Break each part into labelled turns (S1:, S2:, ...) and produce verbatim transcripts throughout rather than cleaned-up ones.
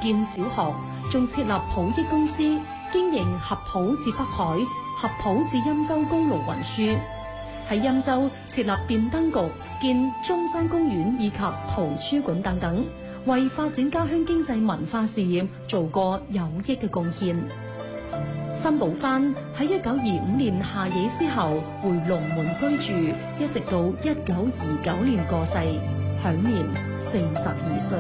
S1: 建小學，仲設立浦益公司，經營合浦至北海、合浦至欽州公路運輸。喺欽州設立電燈局、建中山公園以及圖書館等等，為發展家鄉經濟文化事業做過有益嘅貢獻。辛寶藩喺一九二五年下野之後回龍門居住，一直到一九二九年過世，享年四十二歲。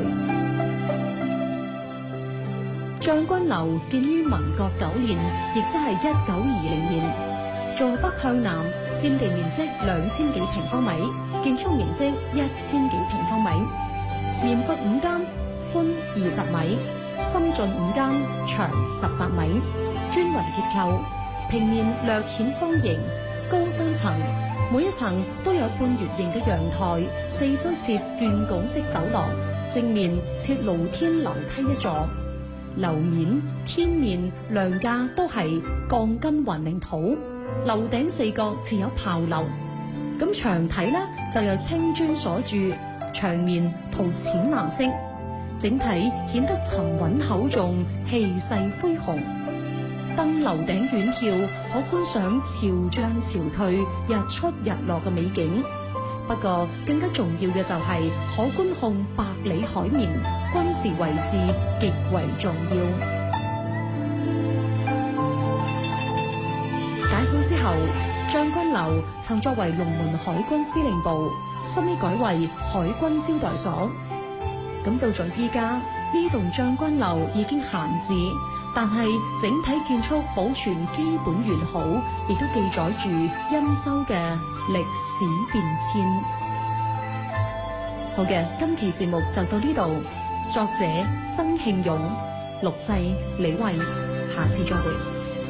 S1: 將軍樓建於民國九年，亦即係一九二零年，坐北向南，佔地面積兩千幾平方米，建築面積一千幾平方米，面闊五間，寬二十米，深進五間，長十八米。磚雲結構，平面略顯方形，高三層，每一層都有半月形嘅陽台，四周設絹拱式走廊，正面設露天樓梯一座。樓面、天面、梁架都係鋼筋混凝土，樓頂四角設有炮樓。咁牆體呢就由青磚鎖住，牆面塗淺藍色，整體顯得沉穩厚重，氣勢恢宏。登樓頂遠眺，可觀賞潮漲潮退、日出日落嘅美景。不過更加重要嘅就係可觀控百里海綿，軍事位置極為重要。解放之後，將軍樓曾作為龍門海軍司令部，後尾改為海軍招待所。咁到咗依家，呢棟將軍樓已經閒置，但係整體建築保存基本完好，亦都記載住欽州嘅歷史變遷。好嘅，今期節目就到呢度。作者曾慶勇，錄製李慧，下次再會。